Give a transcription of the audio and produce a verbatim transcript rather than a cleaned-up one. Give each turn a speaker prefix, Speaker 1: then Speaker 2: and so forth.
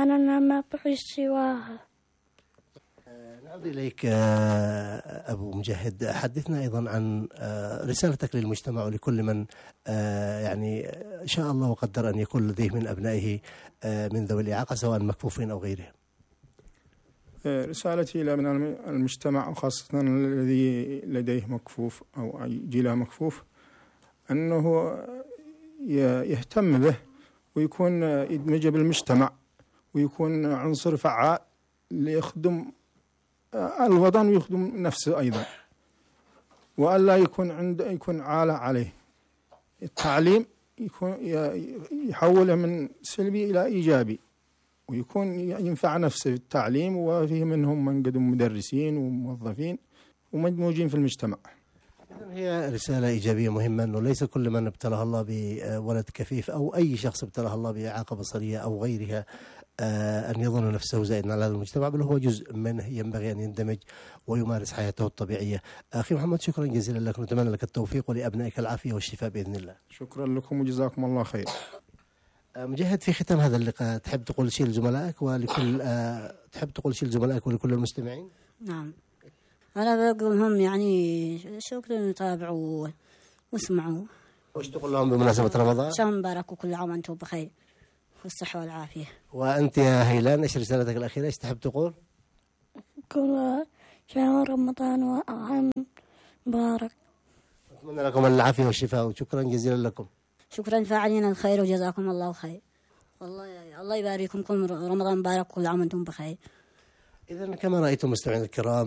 Speaker 1: أنا ما بحس سواها.
Speaker 2: نعود إليك أبو مجاهد، حدثنا أيضا عن رسالتك للمجتمع ولكل من يعني شاء الله وقدر أن يكون لديه من أبنائه من ذوي الإعاقة سواء مكفوفين أو غيرهم.
Speaker 3: رسالتي إلى أبناء المجتمع وخاصة الذي لديه مكفوف أو جيله مكفوف أنه يهتم به ويكون يدمج بالمجتمع ويكون عنصر فعال ليخدم الوطن ويخدم نفسه أيضا، وألا يكون عند يكون عالة عليه. التعليم يكون يحوله من سلبي إلى إيجابي ويكون ينفع نفسه في التعليم، وفيه منهم من قدم مدرسين وموظفين ومدموجين في المجتمع.
Speaker 2: هي رسالة إيجابية مهمة أنه ليس كل من ابتلاه الله بولد كفيف أو أي شخص ابتلاه الله بإعاقة بصرية أو غيرها أن يظن نفسه زائدا على هذا المجتمع، بل هو جزء منه ينبغي أن يندمج ويمارس حياته الطبيعية. أخي محمد، شكرا جزيلا لك، نتمنى لك التوفيق ولأبنائك العافية والشفاء بإذن الله.
Speaker 3: شكرا لكم وجزاكم الله خير.
Speaker 2: مجاهد، في ختام هذا اللقاء تحب تقول شيء لزملائك ولكل تحب تقول شيء لزملائك ولكل المستمعين؟
Speaker 4: نعم، أنا بقول لهم يعني شكرا يتابعوا واسمعوا.
Speaker 2: وش تقول لهم بمناسبة رمضان؟
Speaker 4: شهر مبارك وكل عام وأنتم بخير والصحة والعافية.
Speaker 2: وأنت يا هيلان، إيش رسالتك الأخيرة؟ إيش تحب تقول؟
Speaker 1: كل شهر رمضان وعام مبارك.
Speaker 2: أتمنى لكم العافية والشفاء وشكرا جزيلا لكم.
Speaker 4: شكرا فاعلين الخير وجزاكم الله خير. والله الله يبارككم، كل رمضان مبارك كل عام وأنتم بخير.
Speaker 2: إذا كما رأيتم مستمعينا الكرام